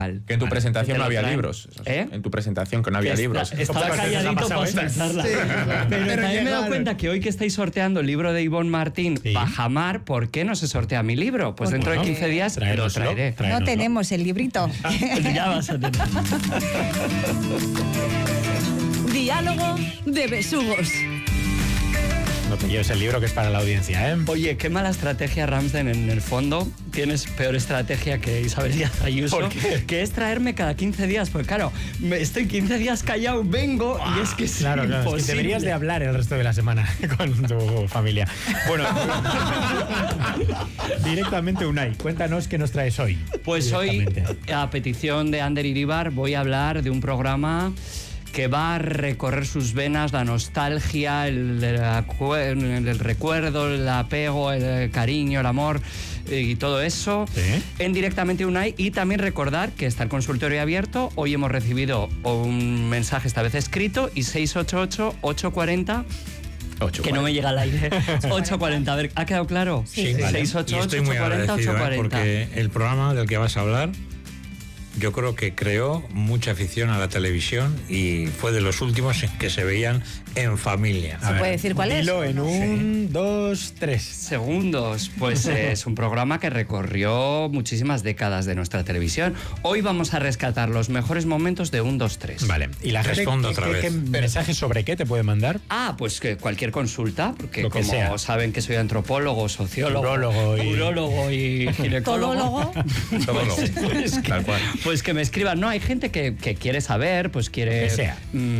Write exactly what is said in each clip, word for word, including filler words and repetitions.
Que en tu vale, presentación no había traen. libros. ¿Eh? En tu presentación que no había Está, libros. Está calladito para pensarla. Sí, pero, pero también me he dado cuenta que hoy que estáis sorteando el libro de Ivonne Martín, sí. Bajamar, ¿por qué no se sortea mi libro? Pues dentro bueno, de quince días lo traeré. Traeroslo. No tenemos el librito. Ya vas a tener. Diálogo de besugos. No te lleves el libro, que es para la audiencia, ¿eh? Oye, qué mala estrategia, Ramsden, en el fondo. Tienes peor estrategia que Isabel Díaz Ayuso. ¿Por qué? Que es traerme cada quince días. Pues claro, me estoy quince días callado, vengo wow. y es que es claro, claro, imposible. Es que deberías de hablar el resto de la semana con tu familia. Bueno, directamente Unai, cuéntanos qué nos traes hoy. Pues hoy, a petición de Ander Iribar, voy a hablar de un programa que va a recorrer sus venas la nostalgia, el, el, el recuerdo, el apego, el cariño, el amor y todo eso, ¿sí? En Directamente Unai. Y también recordar que está el consultorio abierto. Hoy hemos recibido un mensaje, esta vez escrito, y seis ocho ocho, ocho cuatro cero ocho, que no me llega al aire. ocho cuarenta, a ver, ¿ha quedado claro? Sí. Vale. seis ocho ocho, ocho cuarenta, ocho cuarenta. Porque el programa del que vas a hablar, yo creo que creó mucha afición a la televisión y fue de los últimos en que se veían en familia. ¿Se puede decir cuál es? Dilo en un, sí. dos, tres segundos. Pues eh, es un programa que recorrió muchísimas décadas de nuestra televisión. Hoy vamos a rescatar los mejores momentos de un, dos, tres. Vale. ¿Y la gente Respondo qué, otra qué, vez. qué mensajes sobre qué te puede mandar? Ah, pues que cualquier consulta, porque Lo que como sea. saben que soy antropólogo, sociólogo, urologo y, urólogo y ginecólogo. Todólogo. Pues que, tal cual. Pues que me escriban. No, hay gente que, que quiere saber, pues quiere... Que sea.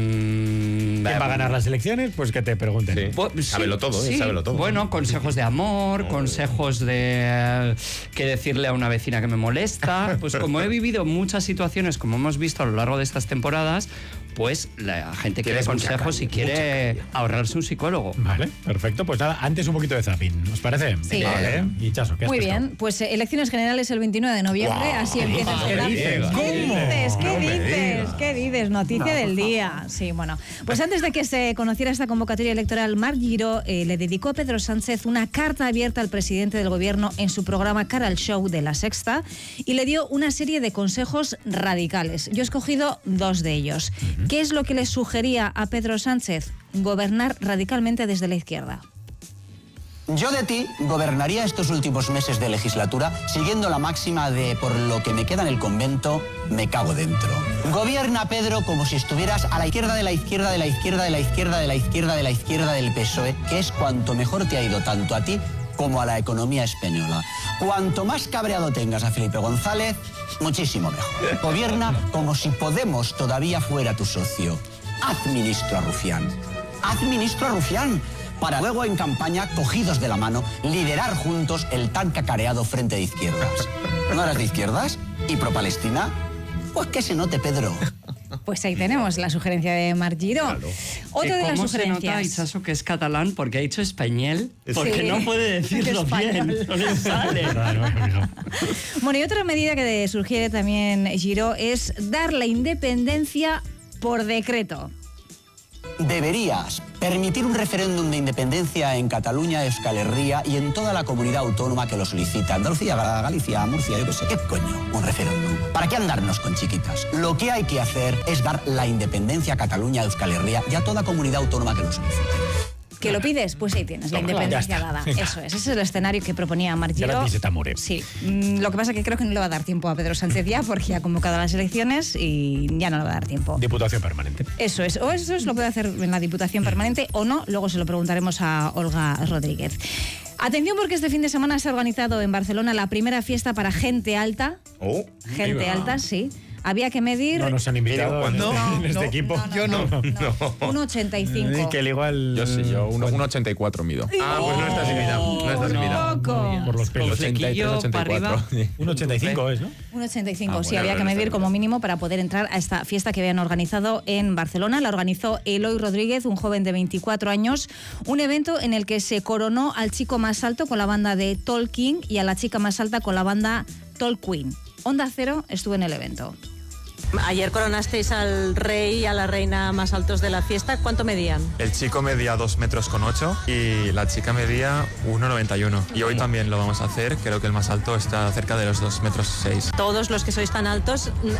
Mmm, ¿Quién va a ganar las elecciones? Pues que te pregunten. Sí. Pues, sí, sábelo todo, sí. ¿eh? Sábelo todo. Bueno, consejos de amor, consejos de eh, qué decirle a una vecina que me molesta. Pues como he vivido muchas situaciones, como hemos visto a lo largo de estas temporadas, pues la gente quiere consejos calle, y quiere ahorrarse un psicólogo. Vale, perfecto. Pues nada, antes un poquito de zapping, ¿os parece? Sí. Vale. Y Chaso, ¿qué has Muy puesto? bien, pues eh, elecciones generales el veintinueve de noviembre, wow, así empieza ¿Qué el dices? ¿Qué dices? ¿Qué no dices? ¿Qué dices? Noticia no, del día. Sí, bueno. Pues antes de que se conociera esta convocatoria electoral, Marc Giró eh, le dedicó a Pedro Sánchez una carta abierta al presidente del gobierno en su programa Cara al Show de La Sexta y le dio una serie de consejos radicales. Yo he escogido dos de ellos. Uh-huh. ¿Qué es lo que le sugería a Pedro Sánchez? Gobernar radicalmente desde la izquierda. Yo de ti gobernaría estos últimos meses de legislatura siguiendo la máxima de por lo que me queda en el convento, me cago dentro. Gobierna, Pedro, como si estuvieras a la izquierda de la izquierda de la izquierda de la izquierda de la izquierda de la izquierda del P S O E, que es cuanto mejor te ha ido tanto a ti como a la economía española. Cuanto más cabreado tengas a Felipe González, muchísimo mejor. Gobierna como si Podemos todavía fuera tu socio. Haz ministro a Rufián. Haz ministro a Rufián. Para luego en campaña, cogidos de la mano, liderar juntos el tan cacareado Frente de Izquierdas. ¿No eres de izquierdas? ¿Y pro-Palestina? Pues que se note, Pedro. Pues ahí tenemos la sugerencia de Marc Giró. Claro. Otra de las ¿Cómo sugerencias. se nota, Itxaso, que es catalán? Porque ha dicho español, porque sí. no puede decirlo bien, no le sale. Bueno, y otra medida que sugiere también Giró es dar la independencia por decreto. Deberías permitir un referéndum de independencia en Cataluña, Euskal Herria y en toda la comunidad autónoma que lo solicita. Andalucía, Galicia, Murcia, yo qué sé. ¿Qué coño? Un referéndum. ¿Para qué andarnos con chiquitas? Lo que hay que hacer es dar la independencia a Cataluña, Euskal Herria y a toda comunidad autónoma que lo solicite. ¿Que lo pides? Pues ahí tienes, la independencia dada. Eso es, ese es el escenario que proponía Marc Giró. Sí, lo que pasa es que creo que no le va a dar tiempo a Pedro Sánchez ya, porque ha convocado las elecciones y ya no le va a dar tiempo. Diputación permanente. Eso es, o eso es, lo puede hacer en la Diputación permanente o no, luego se lo preguntaremos a Olga Rodríguez. Atención, porque este fin de semana se ha organizado en Barcelona la primera fiesta para gente alta. Oh, gente alta, sí. Había que medir... No nos han invitado en, no, este, no, en este no, equipo. No, no, yo no. no, no. uno ochenta y cinco. Que igual... Yo sí, yo uno ochenta y cuatro mido. Ah, pues no estás invitado. No estás invitado. Poco. Por los pelos. ochenta y tres, ochenta y cuatro. uno ochenta y cinco es, ¿no? uno ochenta y cinco, Ah, sí, bueno, había que bueno, medir como mínimo para poder entrar a esta fiesta que habían organizado en Barcelona. La organizó Eloy Rodríguez, un joven de veinticuatro años. Un evento en el que se coronó al chico más alto con la banda de Tolkien y a la chica más alta con la banda Tolkien. Onda Cero estuvo en el evento. Ayer coronasteis al rey y a la reina más altos de la fiesta. ¿Cuánto medían? El chico medía dos metros con ocho y la chica medía uno noventa y uno. Y hoy también lo vamos a hacer. Creo que el más alto está cerca de los dos metros seis. Todos los que sois tan altos,